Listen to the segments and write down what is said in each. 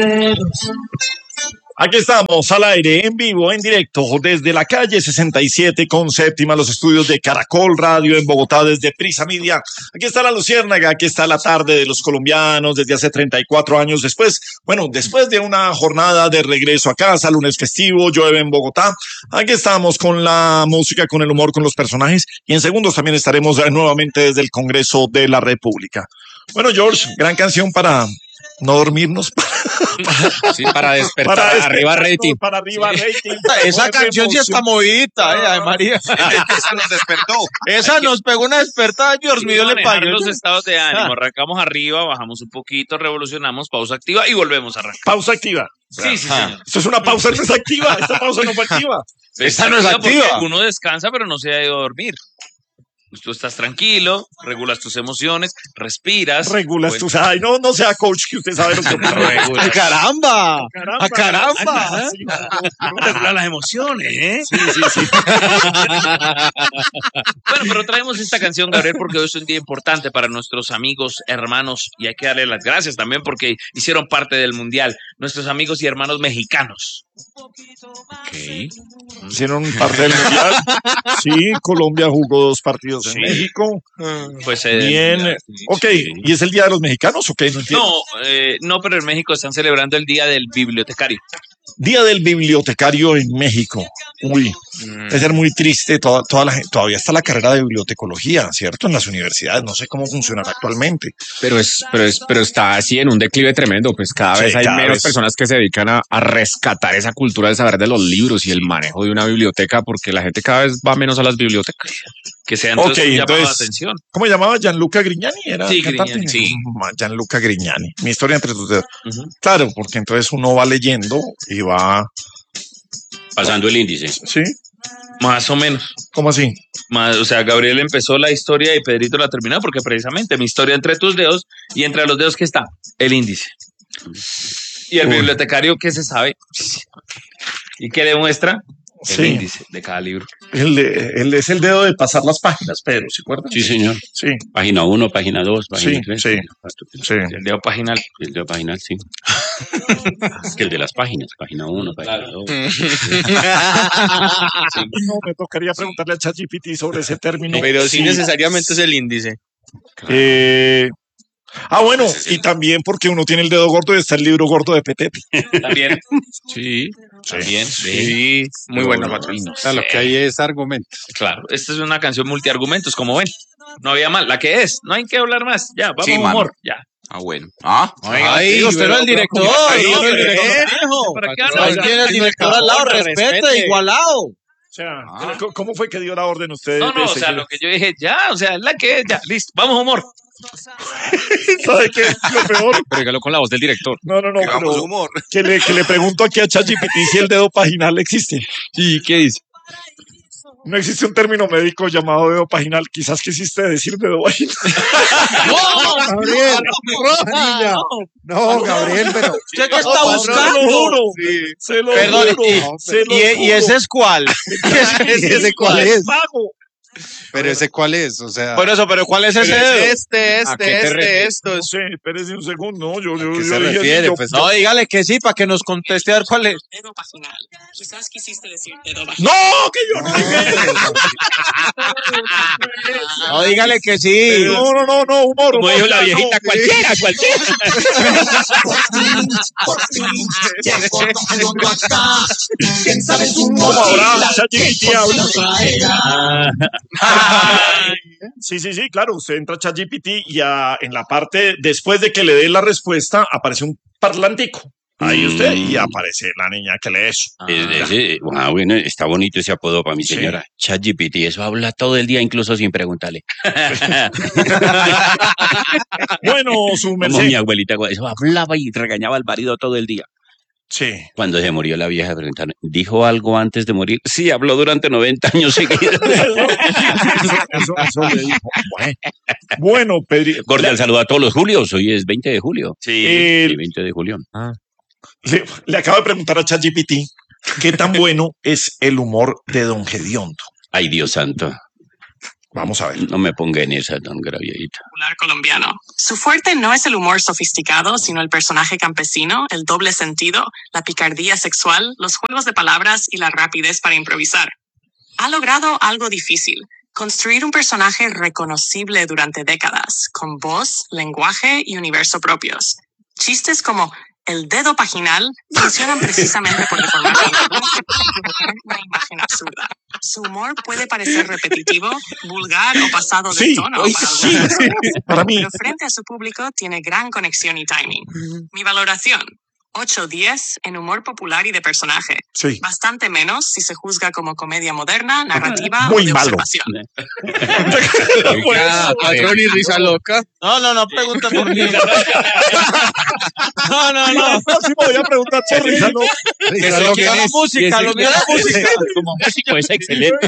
Aquí estamos al aire, en vivo, en directo, desde la calle 67 con séptima, los estudios de Caracol Radio en Bogotá, desde Prisa Media. Aquí está la Luciérnaga, aquí está la tarde de los colombianos desde hace 34 años después. Bueno, después de una jornada de regreso a casa, lunes festivo, llueve en Bogotá. Aquí estamos con la música, con el humor, con los personajes. Y en segundos también estaremos nuevamente desde el Congreso de la República. Bueno, George, gran canción para no dormirnos. Sí, para despertar, arriba rating. Para arriba rating. Esa canción sí está movidita, ay María. Esa nos despertó. Esa nos pegó una despertada, Dios mío, le pague. Los estados de ánimo, arrancamos arriba, bajamos un poquito, revolucionamos, pausa activa y volvemos a arrancar. Pausa activa. Sí, señor. Esto es una pausa, no es activa. Esta pausa no fue activa. Esta no es activa. Uno descansa, pero no se ha ido a dormir. Pues tú estás tranquilo, regulas tus emociones, respiras. Regulas tus... Ay, no sea coach, que usted sabe lo que ¡Ay, caramba! ¡A caramba! Regular las emociones, ¿eh? Sí. Bueno, pero traemos esta canción, Gabriel, porque hoy es un día importante para nuestros amigos, hermanos, y hay que darle las gracias también porque hicieron parte del Mundial. Nuestros amigos y hermanos mexicanos. Ok. Hicieron parte del Mundial. Sí, Colombia jugó 2 partidos en México. Pues, Bien. Ok, ¿y es el Día de los Mexicanos o qué? No entiendo. No, pero en México están celebrando el Día del Bibliotecario. Día del Bibliotecario en México. Uy, debe ser muy triste. Toda la gente, todavía está la carrera de bibliotecología, ¿cierto? En las universidades. No sé cómo funcionará actualmente. Pero está así en un declive tremendo, pues cada vez hay menos personas que se dedican a rescatar esa cultura de saber de los libros y el manejo de una biblioteca, porque la gente cada vez va menos a las bibliotecas. Que sea entonces llamado la atención. ¿Cómo llamaba? ¿Gianluca Grignani? ¿Era sí, cantante? Grignani, sí. Gianluca Grignani. Mi historia entre tus dedos. Claro, porque entonces uno va leyendo y va... Pasando el índice. Sí. Más o menos. ¿Cómo así? O sea, Gabriel empezó la historia y Pedrito la terminó porque precisamente mi historia entre tus dedos y entre los dedos que está el índice. Y el bibliotecario, ¿qué se sabe? ¿Y qué demuestra? El índice de cada libro. Él es el dedo de pasar las páginas, Pedro, ¿se acuerdan? Sí, señor. Sí. Página 1, página 2, página 3. Sí. El dedo paginal. El dedo paginal, sí. Es que el de las páginas, página 1, página 2. No, me tocaría preguntarle a ChatGPT sobre ese término. Pero sí necesariamente es el índice. Bueno, y también porque uno tiene el dedo gordo y está el libro gordo de Petete. También. Sí. También. Sí. Muy buena, Patrino. O sea, lo que hay es argumentos. Claro, esta es una canción multiargumentos, como ven. No había mal, la que es, no hay que hablar más. Ya, vamos a humor. Ya. Ah, bueno. Ay, usted no es el director. ¿Para qué Ahí tiene el director al lado, respete, igualado. O sea, ¿cómo fue que dio la orden usted? No, o sea, lo que yo dije, ya, o sea, la que es, ya, listo, vamos a humor. ¿Sabe qué? Lo peor. Pero dígalo con la voz del director. No, Vamos a humor. Que le pregunto aquí a ChatGPT si el dedo paginal existe. ¿Y qué dice? No existe un término médico llamado dedo paginal. Quizás quisiste decir dedo vaginal. ¡No, Gabriel! No, Gabriel, pero... ¿Usted qué está buscando? Se lo Perdón, juro. ¿y ese es cuál? ¿Ese cuál es? Vago. Pero ese cuál es, o sea. Por eso, pero ¿cuál es ese dedo? No sé, espérese un segundo. Yo ¿A qué se refiere? Pues, no, dígale que sí, para que nos conteste a ver cuál es. Dedo vaginal. Quizás quisiste decir dedo vaginal. ¡No, que yo no dije eso! No, dígale que sí. No, humor. Como dijo la viejita, cualquiera. ¿Cómo ahora ChatGPT habla? Sí, claro. Usted entra a ChatGPT y en la parte, después de que le dé la respuesta, aparece un parlantico. Ahí usted, y aparece la niña que lee eso. Bueno, está bonito ese apodo para mi señora. ChatGPT, eso habla todo el día, incluso sin preguntarle. Bueno, su merced. Como mi abuelita, eso hablaba y regañaba al marido todo el día. Sí. Cuando se murió la vieja, preguntaron, ¿dijo algo antes de morir? Sí, habló durante 90 años seguidos. Eso le dijo. Bueno, Pedro. Cordial saludo a todos los Julios. Hoy es 20 de julio. Sí. 20 de julio. Le acabo de preguntar a ChatGPT qué tan bueno es el humor de Don Gediondo. Ay, Dios santo. Vamos a ver. No me ponga en esa, don Gravierito. Popular colombiano. Su fuerte no es el humor sofisticado, sino el personaje campesino, el doble sentido, la picardía sexual, los juegos de palabras y la rapidez para improvisar. Ha logrado algo difícil: construir un personaje reconocible durante décadas, con voz, lenguaje y universo propios. Chistes como el dedo paginal funcionan precisamente por deformar una imagen absurda. Su humor puede parecer repetitivo, vulgar o pasado de tono para mí. pero frente a su público tiene gran conexión y timing. Mi valoración: 8-10 en humor popular y de personaje. Sí. Bastante menos si se juzga como comedia moderna, narrativa Muy o de malo. observación. Patrón y risa loca. No, pregunta por mí. No. Sí, me voy a preguntar por risa, ¿no? Que lo mío es la música, lo mío es la música. Como músico es excelente.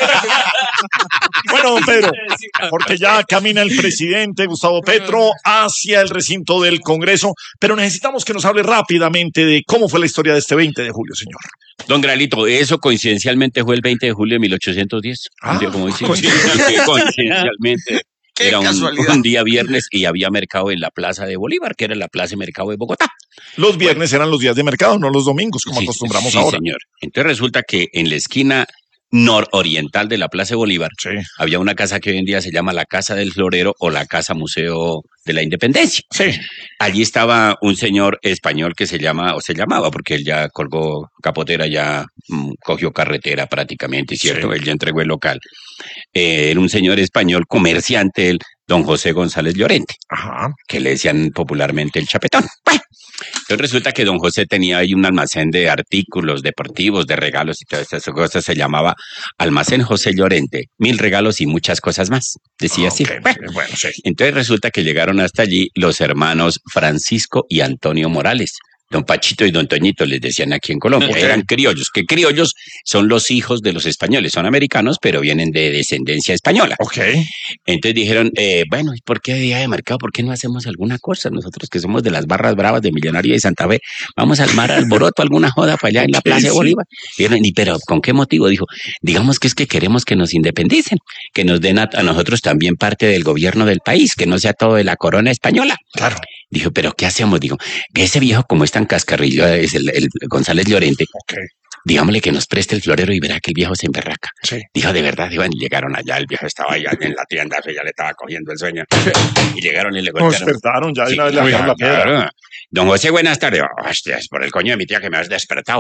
Bueno, don Pedro, porque ya camina el presidente Gustavo Petro hacia el recinto del Congreso, pero necesitamos que nos hable rápidamente de cómo fue la historia de este 20 de julio, señor. Don Gralito, eso coincidencialmente fue el 20 de julio de 1810. Un día, como dice, coincidencialmente. Era un día viernes y había mercado en la Plaza de Bolívar, que era la Plaza de Mercado de Bogotá. Los viernes eran los días de mercado, no los domingos, como acostumbramos sí, ahora. Señor. Entonces resulta que en la esquina nororiental de la Plaza de Bolívar había una casa que hoy en día se llama la Casa del Florero o la Casa Museo de la Independencia. Sí. Allí estaba un señor español que se llamaba, porque él ya colgó capotera, ya cogió carretera prácticamente, ¿cierto? Él ya entregó el local. Era un señor español comerciante, el don José González Llorente, que le decían popularmente el Chapetón. Bueno, entonces resulta que don José tenía ahí un almacén de artículos deportivos, de regalos y todas esas cosas. Se llamaba Almacén José Llorente, 1000 regalos y muchas cosas más. Decía así. Bueno, sí. Entonces resulta que llegaron hasta allí los hermanos Francisco y Antonio Morales. Don Pachito y don Toñito les decían aquí en Colombia. Eran criollos, que criollos son los hijos de los españoles. Son americanos, pero vienen de descendencia española. Entonces dijeron, bueno, ¿y por qué día de mercado? ¿Por qué no hacemos alguna cosa? Nosotros que somos de las barras bravas de Millonario de Santa Fe, vamos a armar alboroto, alguna joda para allá en la Plaza de Bolívar. Dijeron, pero ¿con qué motivo? Dijo, digamos que es que queremos que nos independicen, que nos den a nosotros también parte del gobierno del país, que no sea todo de la corona española. Claro. Dijo, ¿pero qué hacemos? Digo, que ese viejo como es tan cascarrillo, es el González Llorente, digámosle que nos preste el florero y verá que el viejo se emberraca. Dijo, de verdad, llegaron allá, el viejo estaba allá en la tienda, ya le estaba cogiendo el sueño. Y llegaron y le golpearon. Nos despertaron ya, y una vez le dejaron la piedra. Claro. Don José, buenas tardes. Hostia, es por el coño de mi tía que me has despertado.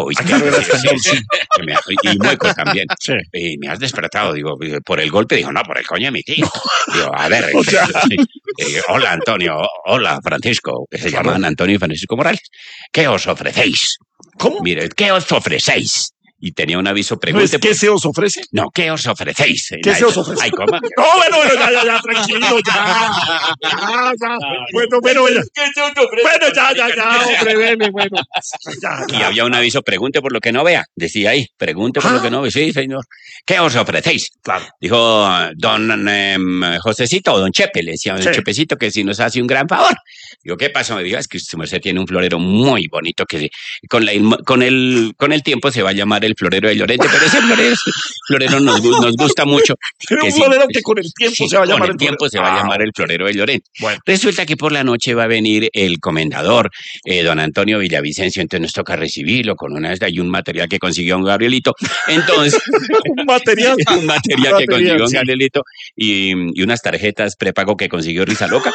Y mueco también. Y me has despertado, digo, por el golpe. Dijo, no, por el coño de mi tía. Digo, a ver. Hola, Antonio. Hola, Francisco. Que se llaman Antonio y Francisco Morales. ¿Qué os ofrecéis? ¿Cómo? Mire, ¿qué os ofrecéis? Y tenía un aviso, ¿No pregunte. es qué se os ofrece? No, ¿qué os ofrecéis? ¿Qué se os ofrece? Ay, ¿cómo? No, bueno, ya, tranquilo, ya. Bueno, ya. Bueno, ya, hombre, veme, bueno. Y había un aviso, pregunte por lo que no vea. Decía ahí, pregunte por lo que no vea. Sí, señor. ¿Qué os ofrecéis? Claro. Dijo don Josecito o don Chepe, le decía don Chepecito, que si nos hace un gran favor. Digo, ¿qué pasó? Me dijo, es que su merced tiene un florero muy bonito que con el tiempo se va a llamar el florero de Llorente, pero ese florero nos gusta mucho. Pero un florero que con el tiempo se va a llamar el tiempo se va a llamar el florero de Llorente. Bueno. Resulta que por la noche va a venir el comendador, don Antonio Villavicencio, entonces nos toca recibirlo con un material que consiguió un Gabrielito. Entonces, un material que consiguió un Gabrielito y unas tarjetas prepago que consiguió Risa Loca.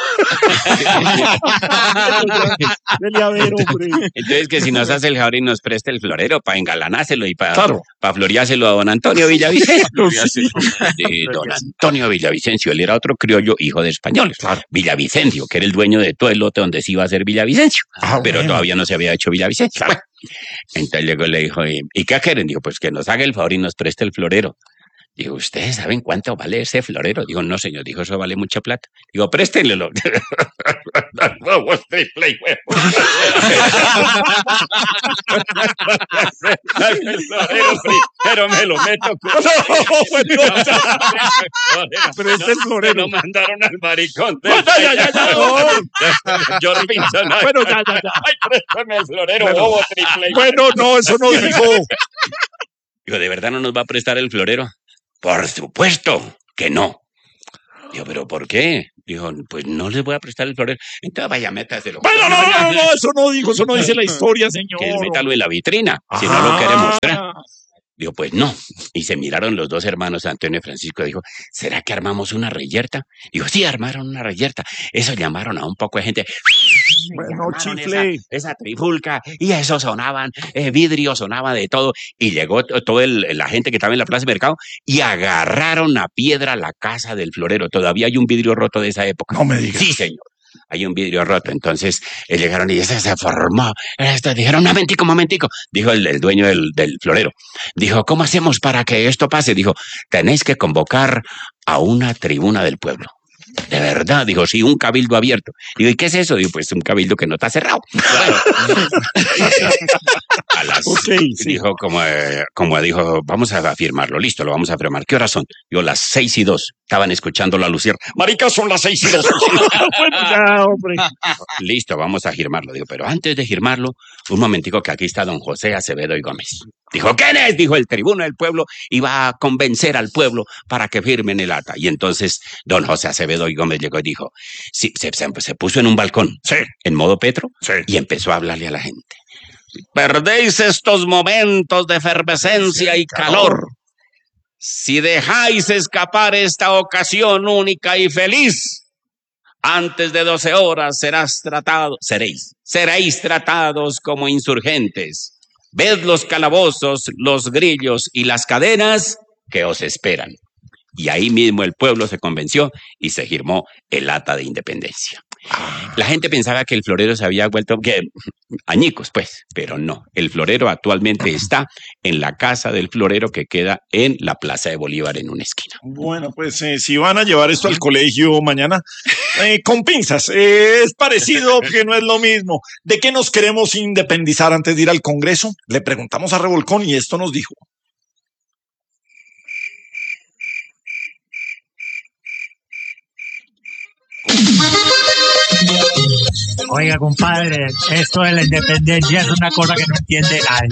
Entonces, que si nos hace el favor y nos presta el florero para engalanárselo y para floreárselo a don Antonio Villavicencio. Don Antonio Villavicencio, él era otro criollo, hijo de españoles. Villavicencio, que era el dueño de todo el lote donde se iba a hacer Villavicencio. Pero todavía no se había hecho Villavicencio. Bueno, entonces luego le dijo, ¿y qué quieren? Dijo, pues que nos haga el favor y nos preste el florero. Digo, ¿ustedes saben cuánto vale ese florero? Digo, no, señor. Dijo, eso vale mucha plata. Digo, préstenlo. Huevos triple y huevos. Pero me lo meto. Pero este es el florero. Lo mandaron al maricón. Yo Robinson. Bueno, ya. Ay, préstame el florero, huevo triple. Bueno, no, eso no dijo. Digo, ¿de verdad no nos va a prestar el florero? Por supuesto que no. Dijo, ¿pero por qué? Dijo, pues no les voy a prestar el florero. Entonces vaya, métaselo. Bueno, no, eso no dijo, eso no dice la historia, señor. Que métalo en la vitrina, si no lo quiere mostrar. Dijo, pues no. Y se miraron los dos hermanos, Antonio y Francisco. Dijo, ¿será que armamos una reyerta? Dijo, sí, armaron una reyerta. Eso llamaron a un poco de gente. Bueno, chifle. Esa trifulca. Y eso sonaban, vidrio, sonaba de todo. Y llegó toda la gente que estaba en la plaza de mercado y agarraron a piedra la casa del florero. Todavía hay un vidrio roto de esa época. No me digas. Sí, señor. Hay un vidrio roto. Entonces llegaron y se formó. Dijeron, un momentico. Dijo el dueño del florero. Dijo, ¿cómo hacemos para que esto pase? Dijo, tenéis que convocar a una tribuna del pueblo. De verdad, dijo, sí, un cabildo abierto. Digo, ¿y qué es eso? Digo, pues un cabildo que no está cerrado. Claro. Dijo, como dijo, vamos a firmarlo, listo, lo vamos a firmar. ¿Qué horas son? Digo, las 6:02. Estaban escuchando la luciérnaga. Marica, son las 6:02. Bueno, ya, hombre. Listo, vamos a firmarlo. Digo, pero antes de firmarlo, un momentico que aquí está don José Acevedo y Gómez. Dijo, ¿quién es? Dijo, el tribuno del pueblo iba a convencer al pueblo para que firmen el acta. Y entonces don José Acevedo y Gómez llegó y dijo, sí, se puso en un balcón, sí, en modo Petro, sí, y empezó a hablarle a la gente. Perdéis estos momentos de efervescencia y calor. Si dejáis escapar esta ocasión única y feliz, antes de 12 horas seréis tratados como insurgentes. Ved los calabozos, los grillos y las cadenas que os esperan. Y ahí mismo el pueblo se convenció y se firmó el acta de independencia. La gente pensaba que el florero se había vuelto añicos, pues, pero no. El florero actualmente está en la casa del florero que queda en la Plaza de Bolívar en una esquina. Bueno, pues si van a llevar esto al colegio mañana, con pinzas, es parecido que no es lo mismo. ¿De qué nos queremos independizar antes de ir al Congreso? Le preguntamos a Revolcón y esto nos dijo. Oiga, compadre, esto de la independencia es una cosa que no entiende nadie.